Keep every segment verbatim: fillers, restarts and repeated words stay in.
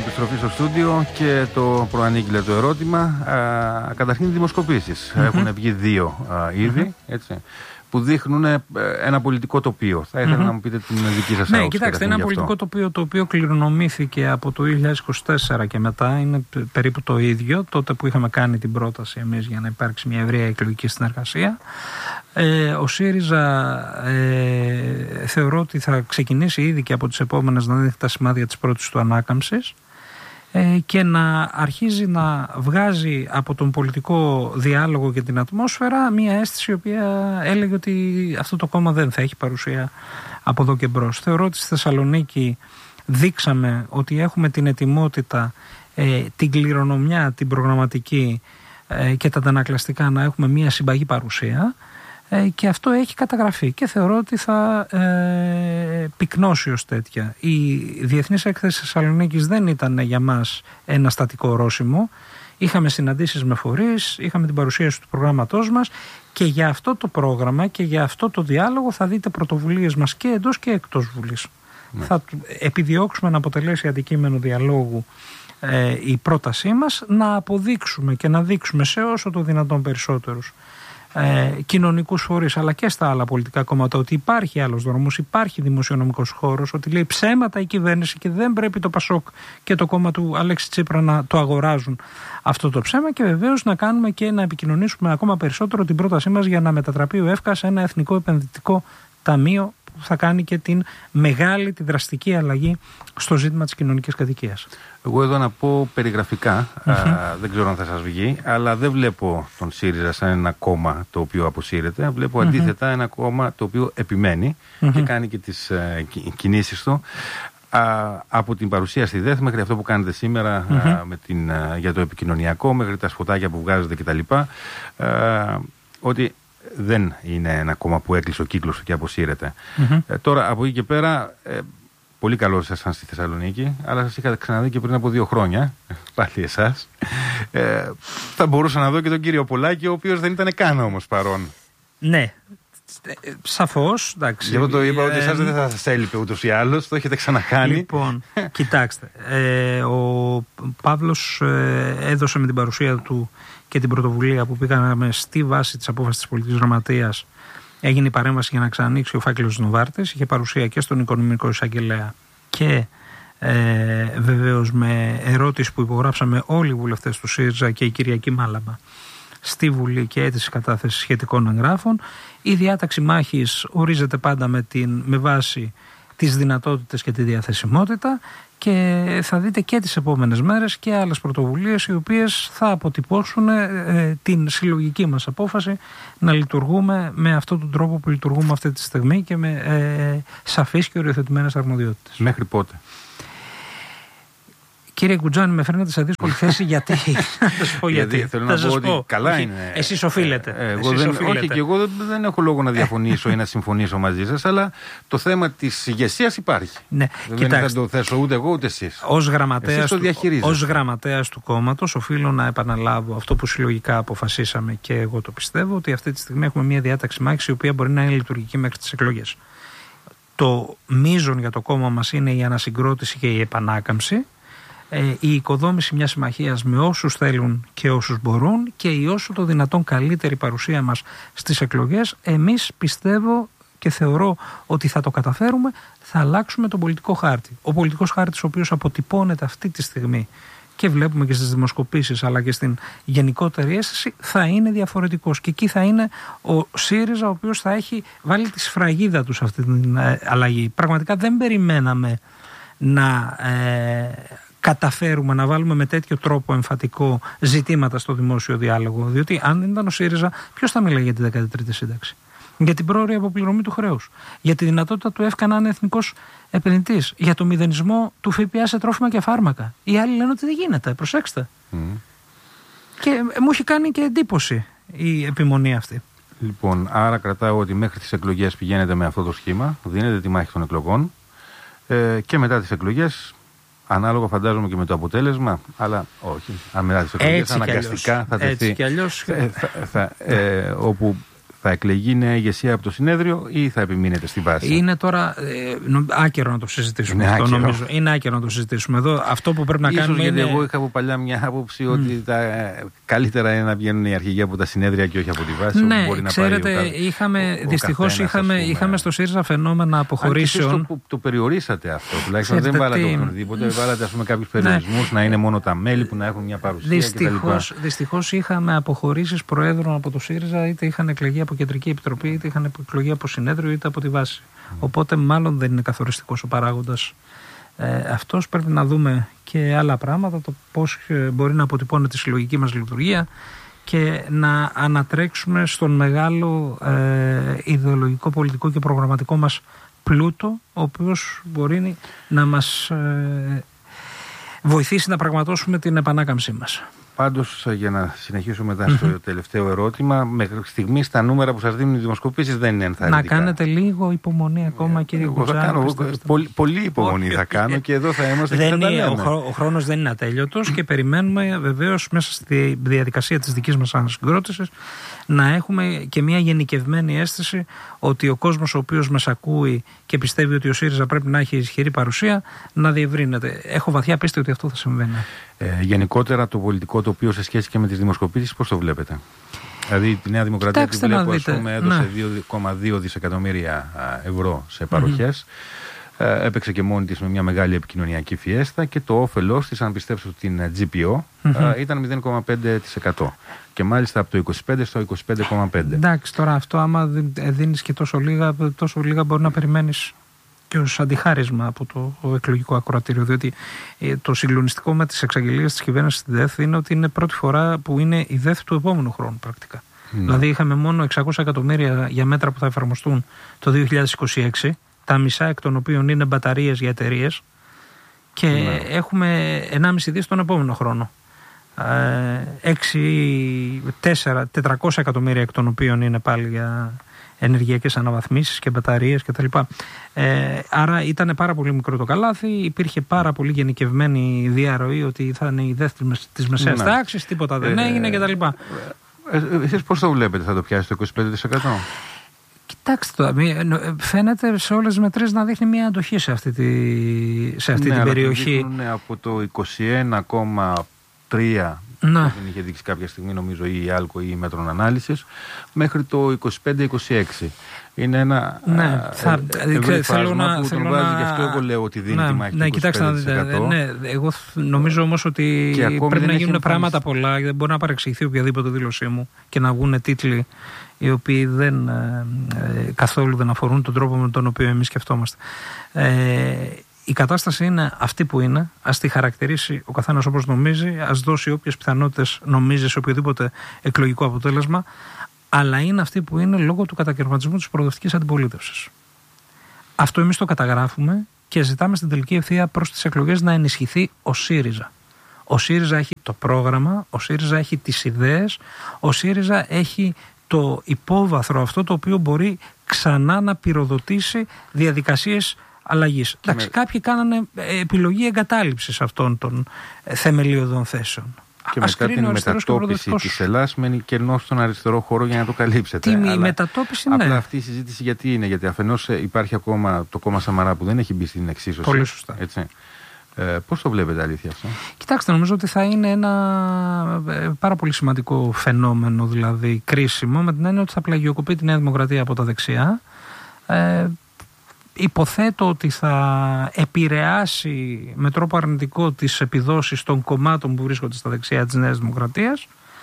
επιστροφή στο στούντιο και το προανήγγειλε το ερώτημα. Α, καταρχήν, δημοσκοπήσεις. Mm-hmm. Έχουν βγει δύο α, ήδη, mm-hmm. έτσι, που δείχνουν ένα πολιτικό τοπίο. Θα ήθελα mm-hmm. να μου πείτε την δική σας άποψη. Ναι, κοιτάξτε, ένα πολιτικό τοπίο το οποίο κληρονομήθηκε από το δύο χιλιάδες είκοσι τέσσερα και μετά είναι περίπου το ίδιο, τότε που είχαμε κάνει την πρόταση εμείς για να υπάρξει μια ευρεία εκλογική συνεργασία. Ε, ο ΣΥΡΙΖΑ ε, θεωρώ ότι θα ξεκινήσει ήδη και από τις επόμενες να δείχνει τα σημάδια της πρώτης του ανάκαμψης και να αρχίζει να βγάζει από τον πολιτικό διάλογο και την ατμόσφαιρα μια αίσθηση η οποία έλεγε ότι αυτό το κόμμα δεν θα έχει παρουσία από εδώ και μπρος. Θεωρώ ότι στη Θεσσαλονίκη δείξαμε ότι έχουμε την ετοιμότητα, ε, την κληρονομιά, την προγραμματική ε, και τα αντανακλαστικά να έχουμε μια συμπαγή παρουσία. Και αυτό έχει καταγραφεί και θεωρώ ότι θα ε, πυκνώσει ως τέτοια. Η Διεθνής Έκθεση Θεσσαλονίκης δεν ήταν για μας ένα στατικό ορόσημο. Είχαμε συναντήσεις με φορείς, είχαμε την παρουσίαση του προγράμματός μας και για αυτό το πρόγραμμα και για αυτό το διάλογο θα δείτε πρωτοβουλίες μας και εντός και εκτός Βουλής. Ναι. Θα επιδιώξουμε να αποτελέσει αντικείμενο διαλόγου ε, η πρότασή μας, να αποδείξουμε και να δείξουμε σε όσο το δυνατόν περισσότερους Ε, κοινωνικούς φορείς αλλά και στα άλλα πολιτικά κόμματα ότι υπάρχει άλλος δρόμος, υπάρχει δημοσιονομικός χώρος, ότι λέει ψέματα η κυβέρνηση και δεν πρέπει το Πασόκ και το κόμμα του Αλέξη Τσίπρα να το αγοράζουν αυτό το ψέμα, και βεβαίως να κάνουμε και να επικοινωνήσουμε ακόμα περισσότερο την πρότασή μας για να μετατραπεί ο ΕΦΚΑ σε ένα εθνικό επενδυτικό ταμείο που θα κάνει και την μεγάλη, τη δραστική αλλαγή στο ζήτημα της κοινωνικής κατοικίας. Εγώ εδώ να πω περιγραφικά, mm-hmm. α, δεν ξέρω αν θα σας βγει, αλλά δεν βλέπω τον ΣΥΡΙΖΑ σαν ένα κόμμα το οποίο αποσύρεται. Βλέπω mm-hmm. αντίθετα ένα κόμμα το οποίο επιμένει mm-hmm. και κάνει και τις ε, κινήσεις του. Α, από την παρουσία στη ΔΕΘ μέχρι αυτό που κάνετε σήμερα mm-hmm. α, με την, α, για το επικοινωνιακό, μέχρι τα σποτάκια που βγάζετε κτλ. Ότι δεν είναι ένα κόμμα που έκλεισε ο κύκλος και αποσύρεται. Mm-hmm. Ε, τώρα από εκεί και πέρα, ε, πολύ καλό ήσασταν στη Θεσσαλονίκη, αλλά σας είχα ξαναδεί και πριν από δύο χρόνια, πάλι εσάς. Ε, θα μπορούσα να δω και τον κύριο Πολάκη, ο οποίος δεν ήταν καν όμως παρόν. Ναι, σαφώς. Εντάξει. Γι' αυτό το είπα, ε, ότι εσάς δεν θα σας έλειπε ούτως ή άλλως, το έχετε ξανακάνει. Λοιπόν, κοιτάξτε, ε, ο Παύλος ε, έδωσε με την παρουσία του και την πρωτοβουλία που πήγαμε στη βάση της απόφασης της πολιτικής γραμματείας. Έγινε η παρέμβαση για να ξανανοίξει ο φάκελος της Νοβάρτης. Είχε παρουσία και στον οικονομικό εισαγγελέα και ε, βεβαίως με ερώτηση που υπογράψαμε όλοι οι βουλευτές του ΣΥΡΙΖΑ και η Κυριακή Μάλαμα στη Βουλή και αίτηση κατάθεση σχετικών εγγράφων. Η διάταξη μάχης ορίζεται πάντα με, την, με βάση τις δυνατότητες και τη διαθεσιμότητα, και θα δείτε και τις επόμενες μέρες και άλλες πρωτοβουλίες οι οποίες θα αποτυπώσουν ε, την συλλογική μας απόφαση να λειτουργούμε με αυτόν τον τρόπο που λειτουργούμε αυτή τη στιγμή και με ε, σαφείς και οριοθετημένες αρμοδιότητες. Μέχρι πότε? Κύριε Κουτζάνη, με φέρνετε σε δύσκολη θέση γιατί. Θα σου πω γιατί. Θέλω να πω ότι καλά είναι. Εσείς οφείλετε. Ε, εγώ δεν, όχι, και εγώ δεν, δεν έχω λόγο να διαφωνήσω ή να συμφωνήσω μαζί σας, αλλά το θέμα της ηγεσίας υπάρχει. Ναι, δεν κοιτάξτε, θα το θέσω ούτε εγώ ούτε εσείς. Ως γραμματέας, του, ως γραμματέας του κόμματος, οφείλω να επαναλάβω αυτό που συλλογικά αποφασίσαμε και εγώ το πιστεύω, ότι αυτή τη στιγμή έχουμε μια διάταξη μάχης η οποία μπορεί να είναι λειτουργική μέχρι τις εκλογές. Το μείζον για το κόμμα μας είναι η ανασυγκρότηση και η επανάκαμψη. Η οικοδόμηση μιας συμμαχίας με όσους θέλουν και όσους μπορούν και η όσο το δυνατόν καλύτερη παρουσία μας στις εκλογές. Εμείς πιστεύω και θεωρώ ότι θα το καταφέρουμε, θα αλλάξουμε τον πολιτικό χάρτη. Ο πολιτικός χάρτης ο οποίος αποτυπώνεται αυτή τη στιγμή και βλέπουμε και στις δημοσκοπήσεις αλλά και στην γενικότερη αίσθηση θα είναι διαφορετικός, και εκεί θα είναι ο ΣΥΡΙΖΑ ο οποίος θα έχει βάλει τη σφραγίδα του σε αυτή την αλλαγή. Πραγματικά δεν περιμέναμε να ε, καταφέρουμε να βάλουμε με τέτοιο τρόπο εμφατικό ζητήματα στο δημόσιο διάλογο. Διότι αν δεν ήταν ο ΣΥΡΙΖΑ, ποιος θα μιλάει για τη δέκατη τρίτη σύνταξη? Για την πρόωρη αποπληρωμή του χρέους. Για τη δυνατότητα του ΕΦΚΑ να είναι εθνικός επενδυτής. Για το μηδενισμό του ΦΠΑ σε τρόφιμα και φάρμακα. Οι άλλοι λένε ότι δεν γίνεται. Προσέξτε. Mm. Και μου έχει κάνει και εντύπωση η επιμονή αυτή. Λοιπόν, άρα κρατάω ότι μέχρι τις εκλογές πηγαίνετε με αυτό το σχήμα. Δίνετε τη μάχη των εκλογών. Ε, και μετά τις εκλογές. Ανάλογα φαντάζομαι και με το αποτέλεσμα, αλλά όχι. Αν μετά τις εκλογές αναγκαστικά θα τεθεί. Έτσι κι αλλιώς. Θα, θα, θα, ε, όπου Θα εκλεγεί νέα ηγεσία από το συνέδριο ή θα επιμείνετε στη βάση? Είναι τώρα ε, άκερο να το συζητήσουμε. Είναι αυτό, άκερο. νομίζω. Είναι άκερο να το συζητήσουμε. Εδώ αυτό που πρέπει να Ίσως κάνουμε γιατί είναι... εγώ είχα από παλιά μια άποψη Mm. ότι τα, ε, καλύτερα είναι να βγαίνουν οι αρχηγοί από τα συνέδρια και όχι από τη βάση. Ναι, μπορεί ξέρετε, να πάει ο, είχαμε, ο, δυστυχώς ο είχαμε, είχαμε στο ΣΥΡΙΖΑ φαινόμενα αποχωρήσεων. Αν και το, το περιορίσατε αυτό. Τουλάχιστον Ξέρετε δεν βάλατε τι... οποιονδήποτε. Βάλατε ας πούμε κάποιους περιορισμούς, ναι. να είναι μόνο τα μέλη που να έχουν μια παρουσία Δυστυχώς, κτλ. δυστυχώς είχαμε αποχωρήσεις προέδρων από το ΣΥΡΙΖΑ, είτε είχαν εκλεγεί από κεντρική επιτροπή, είτε είχαν εκλεγεί από συνέδριο, είτε από τη βάση. Mm. Οπότε μάλλον δεν είναι καθοριστικός ο παράγοντας. Ε, αυτός πρέπει να δούμε και άλλα πράγματα, το πώς μπορεί να αποτυπώνει τη συλλογική μας λειτουργία και να ανατρέξουμε στον μεγάλο ε, ιδεολογικό, πολιτικό και προγραμματικό μας πλούτο, ο οποίος μπορεί να μας ε, βοηθήσει να πραγματώσουμε την επανάκαμψή μας. Πάντως, για να συνεχίσω μετά στο mm-hmm. τελευταίο ερώτημα, μέχρι στιγμή τα νούμερα που σας δίνουν οι δημοσκοπήσεις δεν είναι ενθαρρυντικά. Να κάνετε λίγο υπομονή ακόμα, κύριε Κουτσάρο. Πολύ, πολύ υπομονή θα κάνω και εδώ θα είμαστε και θα τα λέμε. Ο, ο χρόνος δεν είναι ατέλειωτος και περιμένουμε βεβαίως μέσα στη διαδικασία της δικής μας ανασυγκρότησης να έχουμε και μια γενικευμένη αίσθηση ότι ο κόσμος ο οποίος μας ακούει και πιστεύει ότι ο ΣΥΡΙΖΑ πρέπει να έχει ισχυρή παρουσία να διευρύνεται. Έχω βαθιά πίστη ότι αυτό θα συμβαίνει. Ε, γενικότερα το πολιτικό τοπίο σε σχέση και με τις δημοσκοπήσεις πώς το βλέπετε? Δηλαδή τη Νέα Δημοκρατία τη βλέπω, ας πούμε, έδωσε ναι. δύο κόμμα δύο δισεκατομμύρια ευρώ σε παροχές. Mm-hmm. Ε, έπαιξε και μόνη της με μια μεγάλη επικοινωνιακή φιέστα και το όφελός της, αν πιστέψω την τζι πι ο, mm-hmm. ε, ήταν μηδέν κόμμα πέντε τοις εκατό. Και μάλιστα από το είκοσι πέντε στο είκοσι πέντε κόμμα πέντε. Εντάξει, τώρα αυτό άμα δίνεις και τόσο λίγα, τόσο λίγα μπορεί να περιμένεις και ως αντιχάρισμα από το εκλογικό ακροατήριο, διότι ε, το συγκλονιστικό με τις εξαγγελίες της κυβέρνησης στη ΔΕΘ είναι ότι είναι πρώτη φορά που είναι η ΔΕΘ του επόμενου χρόνου πρακτικά. Ναι. Δηλαδή είχαμε μόνο εξακόσια εκατομμύρια για μέτρα που θα εφαρμοστούν το δύο χιλιάδες είκοσι έξι, τα μισά εκ των οποίων είναι μπαταρίες για εταιρείες και ναι. έχουμε ενάμιση δις τον επόμενο χρόνο. τετρακόσια εκατομμύρια εκ των οποίων είναι πάλι για ενεργειακές αναβαθμίσεις και μπαταρίες κτλ. Ε, άρα ήταν πάρα πολύ μικρό το καλάθι, υπήρχε πάρα πολύ γενικευμένη διαρροή ότι θα είναι η δεύτερη της μεσαίας ναι. τάξης, τίποτα δεν ε, έγινε κτλ. Ε, εσείς πώς το βλέπετε, θα το πιάσει το είκοσι πέντε τοις εκατό? Κοιτάξτε, φαίνεται σε όλες τις μετρήσεις να δείχνει μια αντοχή σε αυτή, τη, σε αυτή ναι, την περιοχή. Ναι, από το είκοσι ένα κόμμα τρία ναι. δεν είχε δείξει κάποια στιγμή νομίζω ή η Άλκο ή η Μέτρων Ανάλυσης, μέχρι το είκοσι πέντε είκοσι έξι. Είναι ένα ναι, θα, ευρύ θέλω φάσμα να, που θέλω τον βάζει, να... γι' αυτό εγώ λέω ότι δίνει ναι, τη μάχη ναι, του είκοσι πέντε τοις εκατό. κοιτάξτε, ναι, εγώ νομίζω όμως ότι πρέπει να γίνουν πράγματα πολλά, δεν μπορεί να παρεξηγηθεί οποιαδήποτε δήλωσή μου και να βγουν τίτλοι οι οποίοι δεν, ε, ε, καθόλου δεν αφορούν τον τρόπο με τον οποίο εμείς σκεφτόμαστε. Ε, η κατάσταση είναι αυτή που είναι, ας τη χαρακτηρίσει ο καθένας όπως νομίζει, ας δώσει όποιες πιθανότητες νομίζει σε οποιοδήποτε εκλογικό αποτέλεσμα, αλλά είναι αυτή που είναι λόγω του κατακαιρματισμού της προοδευτικής αντιπολίτευσης. Αυτό εμείς το καταγράφουμε και ζητάμε στην τελική ευθεία προς τις εκλογές να ενισχυθεί ο ΣΥΡΙΖΑ. Ο ΣΥΡΙΖΑ έχει το πρόγραμμα, ο ΣΥΡΙΖΑ έχει τις ιδέες, ο ΣΥΡΙΖΑ έχει το υπόβαθρο αυτό το οποίο μπορεί ξανά να πυροδοτήσει διαδικασίες αλλαγής. Εντάξει, με... κάποιοι κάνανε επιλογή εγκατάλειψης αυτών των θεμελιωδών θέσεων. Και μετά την μετατόπιση της Ελλάδας μένει κενό στον αριστερό χώρο για να το καλύψετε. Τι, η μετατόπιση, ναι. Απλά αυτή η συζήτηση γιατί είναι, γιατί αφενός υπάρχει ακόμα το κόμμα Σαμαρά που δεν έχει μπει στην εξίσωση. Πολύ σωστά. Έτσι. Ε, πώς το βλέπετε αλήθεια αυτό? Κοιτάξτε, νομίζω ότι θα είναι ένα πάρα πολύ σημαντικό φαινόμενο, δηλαδή κρίσιμο, με την έννοια ότι θα πλαγιοκοπεί τη Νέα Δημοκρατία από τα δεξιά. Ε, υποθέτω ότι θα επηρεάσει με τρόπο αρνητικό τις επιδόσεις των κομμάτων που βρίσκονται στα δεξιά της Νέας Δημοκρατίας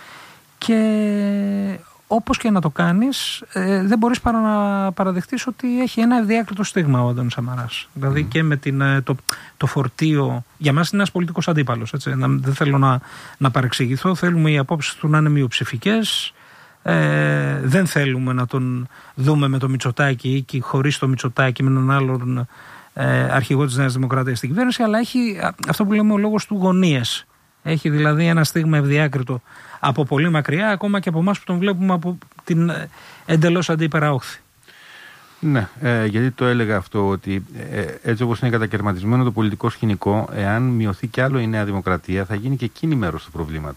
και όπως και να το κάνεις ε, δεν μπορείς παρά να παραδεχτείς ότι έχει ένα ευδιάκριτο στίγμα ο Αντώνης Σαμαράς. Δηλαδή mm. και με την, το, το φορτίο, για μας είναι ένας πολιτικός αντίπαλος, έτσι, να, δεν θέλω να, να παρεξηγηθώ, θέλουμε οι απόψεις του να είναι μειοψηφικές. Ε, δεν θέλουμε να τον δούμε με το Μητσοτάκη ή χωρίς το Μητσοτάκη με έναν άλλον ε, αρχηγό της Νέας Δημοκρατίας στην κυβέρνηση, αλλά έχει αυτό που λέμε ο λόγος του γωνίες. Έχει δηλαδή ένα στίγμα ευδιάκριτο από πολύ μακριά, ακόμα και από εμάς που τον βλέπουμε από την εντελώς αντίπερα όχθη. Ναι, ε, γιατί το έλεγα αυτό, ότι ε, έτσι όπως είναι κατακαιρματισμένο το πολιτικό σκηνικό, εάν μειωθεί κι άλλο η Νέα Δημοκρατία, θα γίνει και εκείνη μέρος του προβλήματος.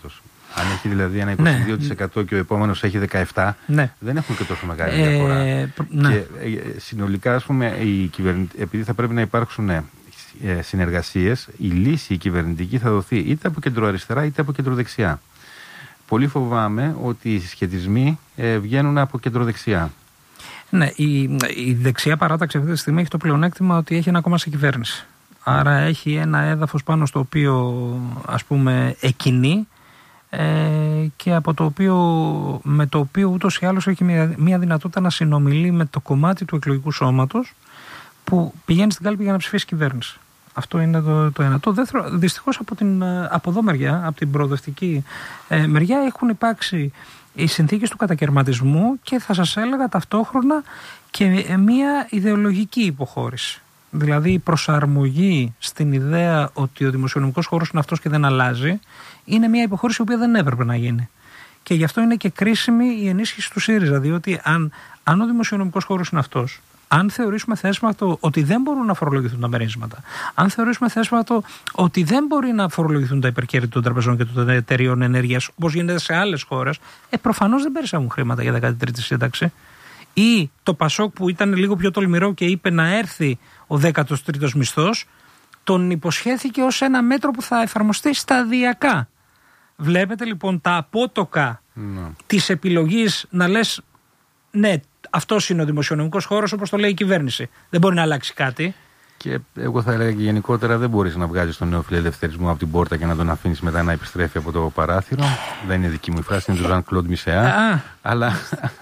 Αν έχει δηλαδή ένα είκοσι δύο τοις εκατό ναι. και ο επόμενος έχει δεκαεπτά τοις εκατό, ναι. δεν έχουν και τόσο μεγάλη ε, διαφορά. Ναι. Και συνολικά, ας πούμε, οι κυβερνη... επειδή θα πρέπει να υπάρξουν συνεργασίες, η λύση η κυβερνητική θα δοθεί είτε από κεντροαριστερά είτε από κεντροδεξιά. Πολύ φοβάμαι ότι οι συσχετισμοί ε, βγαίνουν από κεντροδεξιά. Ναι, η, η δεξιά παράταξη αυτή τη στιγμή έχει το πλεονέκτημα ότι έχει ένα κόμμα σε κυβέρνηση. Άρα έχει ένα έδαφος πάνω στο οποίο, ας πούμε, εκκινεί ε, και από το οποίο, με το οποίο ούτως ή άλλως έχει μια, μια δυνατότητα να συνομιλεί με το κομμάτι του εκλογικού σώματος που πηγαίνει στην κάλπη για να ψηφίσει κυβέρνηση. Αυτό είναι το, το ένα. Το δεύτερο, δυστυχώς από την από εδώ μεριά, από την προοδευτική ε, μεριά, έχουν υπάρξει οι συνθήκες του κατακαιρματισμού και θα σας έλεγα ταυτόχρονα και μια ιδεολογική υποχώρηση. Δηλαδή η προσαρμογή στην ιδέα ότι ο δημοσιονομικός χώρος είναι αυτός και δεν αλλάζει, είναι μια υποχώρηση η οποία δεν έπρεπε να γίνει. Και γι' αυτό είναι και κρίσιμη η ενίσχυση του ΣΥΡΙΖΑ, διότι αν, αν ο δημοσιονομικός χώρος είναι αυτός, αν θεωρήσουμε θέσματο ότι δεν μπορούν να φορολογηθούν τα μερίσματα, αν θεωρήσουμε θέσματο ότι δεν μπορεί να φορολογηθούν τα υπερκέρδη των τραπεζών και των εταιρείων ενέργειας, όπως γίνεται σε άλλες χώρες, ε, προφανώς δεν περισσεύουν χρήματα για δέκατη τρίτη σύνταξη. Ή το Πασόκ που ήταν λίγο πιο τολμηρό και είπε να έρθει ο δέκατος τρίτος μισθός, τον υποσχέθηκε ως ένα μέτρο που θα εφαρμοστεί σταδιακά. Βλέπετε λοιπόν τα απότοκα no. της επιλογής να λες ναι, αυτός είναι ο δημοσιονομικός χώρος όπως το λέει η κυβέρνηση. Δεν μπορεί να αλλάξει κάτι. Και εγώ θα έλεγα και γενικότερα δεν μπορείς να βγάζεις τον νεοφιλελευθερισμό από την πόρτα και να τον αφήνεις μετά να επιστρέφει από το παράθυρο. Δεν είναι δική μου η φράση, είναι του Ζαν Κλοντ Μισεά. Αλλά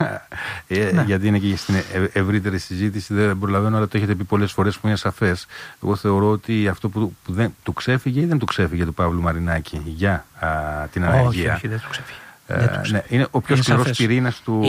ε, γιατί είναι και στην ευρύτερη συζήτηση, δεν προλαβαίνω, αλλά το έχετε πει πολλές φορές που είναι σαφές. Εγώ θεωρώ ότι αυτό που, που δεν του ξέφυγε ή δεν του ξέφυγε του Παύλου Μαρινάκη για α, την ανεργία. Όχι, όχι, δεν του ξέφυγε. Ε, ναι, είναι ο πιο σκληρός πυρήνας του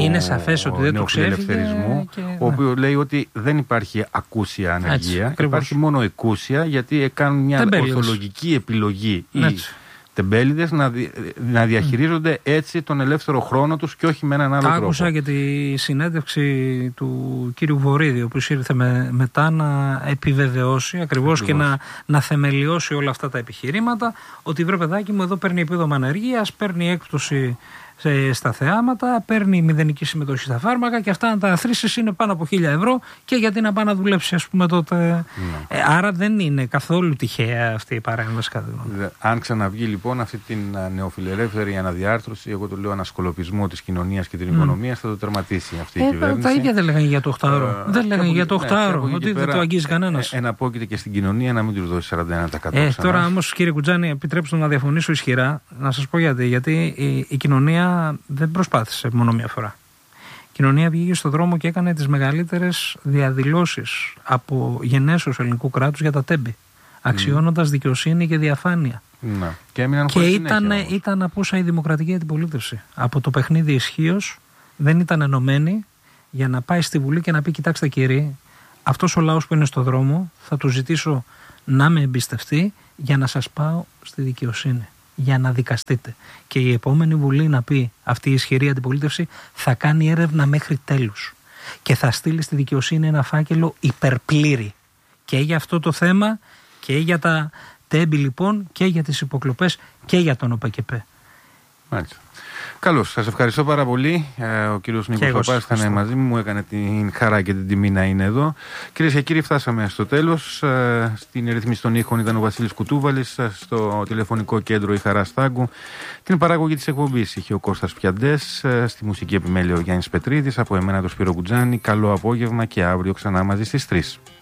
νεοφιλελευθερισμού, και... ο οποίος λέει ότι δεν υπάρχει ακούσια ανεργία, έτσι, υπάρχει μόνο εκούσια, γιατί κάνουν μια ορθολογική επιλογή οι τεμπέληδες να, δι, να διαχειρίζονται mm. έτσι τον ελεύθερο χρόνο τους και όχι με έναν άλλο τρόπο. Άκουσα και τη συνέντευξη του κύριου Βορίδη, ο οποίος ήρθε με, μετά να επιβεβαιώσει ακριβώς και να, να θεμελιώσει όλα αυτά τα επιχειρήματα, ότι βρε παιδάκι μου εδώ παίρνει επίδομα ανεργίας, παίρνει έκπτωση στα θεάματα, παίρνει μηδενική συμμετοχή στα φάρμακα και αυτά να τα αθροίσεις είναι πάνω από χίλια ευρώ και γιατί να πάει να δουλέψει, ας πούμε, τότε. Ναι. Ε, άρα δεν είναι καθόλου τυχαία αυτή η παρέμβαση. Αν ξαναβγεί λοιπόν αυτή την νεοφιλελεύθερη αναδιάρθρωση, εγώ το λέω ανασκολοπισμό της κοινωνίας και την mm. οικονομίας, θα το τερματίσει αυτή η ε, κυβέρνηση. Τα ίδια δεν λέγανε για το οκτάωρο. Ε, δεν λέγανε για το οκτάωρο, ναι, ότι δεν το αγγίζει κανένας. Εναπόκειται και στην κοινωνία να μην του δώσει σαράντα ένα τοις εκατό. Ε, τώρα όμως, κύριε Κουτζάνη, επιτρέψτε να διαφωνήσω ισχυρά, να σας πω γιατί. Γιατί η, η κοινωνία δεν προσπάθησε μόνο μία φορά. Η κοινωνία βγήκε στον δρόμο και έκανε τις μεγαλύτερες διαδηλώσεις από γενέσεως ελληνικού κράτους για τα τέμπη, αξιώνοντας mm. δικαιοσύνη και διαφάνεια. Να. Και, και ήταν, ήταν απόσα η δημοκρατική αντιπολίτευση. Από το παιχνίδι ισχύως δεν ήταν ενωμένη για να πάει στη Βουλή και να πει: κοιτάξτε κύριοι, αυτός ο λαός που είναι στον δρόμο θα του ζητήσω να με εμπιστευτεί για να σας πάω στη δικαιοσύνη, για να δικαστείτε. Και η επόμενη Βουλή να πει, αυτή η ισχυρή αντιπολίτευση θα κάνει έρευνα μέχρι τέλους και θα στείλει στη δικαιοσύνη ένα φάκελο υπερπλήρη και για αυτό το θέμα και για τα τέμπη λοιπόν και για τις υποκλοπές και για τον ΟΠΕΚΕΠΕ. Μάλιστα. Καλώς, σας ευχαριστώ πάρα πολύ. Ο κύριος Νίκος Παπάς ήταν μαζί μου, μου έκανε την χαρά και την τιμή να είναι εδώ. Κυρίες και κύριοι, φτάσαμε στο τέλος. Στην ρυθμίση των ήχων ήταν ο Βασίλης Κουτούβαλης, στο τηλεφωνικό κέντρο η Χαρά Στάγκου. Την παράγωγη της εκπομπής είχε ο Κώστας Πιαντές, στη μουσική επιμέλεια ο Γιάννης Πετρίδης, από εμένα το Σπύρο Κουτζάνη. Καλό απόγευμα και αύριο ξανά μαζί στις τρεις.